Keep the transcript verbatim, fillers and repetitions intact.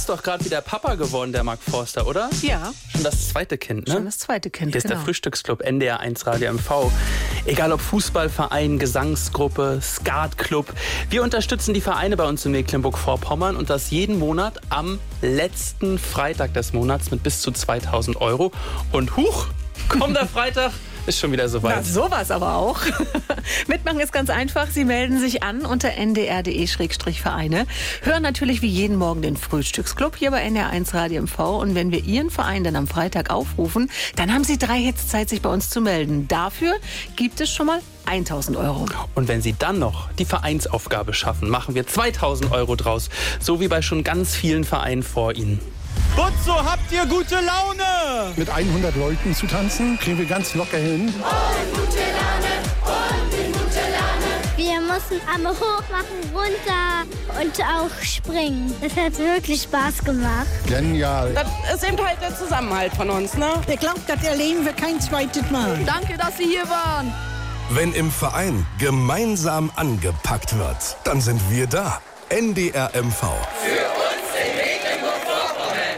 doch gerade wieder Papa geworden, der Mark Forster, oder? Ja. Schon das zweite Kind, ne? Schon das zweite Kind, Hier ist genau. der Frühstücksclub N D R eins Radio M V. Egal ob Fußballverein, Gesangsgruppe, Skatclub. Wir unterstützen die Vereine bei uns in Mecklenburg-Vorpommern und das jeden Monat am letzten Freitag des Monats mit bis zu zweitausend Euro. Und huch, kommender Freitag ist schon wieder soweit. Na, sowas aber auch. Mitmachen ist ganz einfach. Sie melden sich an unter n d r punkt d e Schrägstrich Vereine. Hören natürlich wie jeden Morgen den Frühstücksclub hier bei N D R eins Radio M V. Und wenn wir Ihren Verein dann am Freitag aufrufen, dann haben Sie drei Hits Zeit, sich bei uns zu melden. Dafür gibt es schon mal tausend Euro. Und wenn Sie dann noch die Vereinsaufgabe schaffen, machen wir zweitausend Euro draus. So wie bei schon ganz vielen Vereinen vor Ihnen. Butzo, habt ihr gute Laune? Mit hundert Leuten zu tanzen, kriegen wir ganz locker hin. Und gute Laune, und gute Laune. Wir mussten Arme hoch machen, runter und auch springen. Das hat wirklich Spaß gemacht. Genial. Das ist eben halt der Zusammenhalt von uns, ne? Ich glaube, das erleben wir kein zweites Mal. Danke, dass Sie hier waren. Wenn im Verein gemeinsam angepackt wird, dann sind wir da. N D R M V.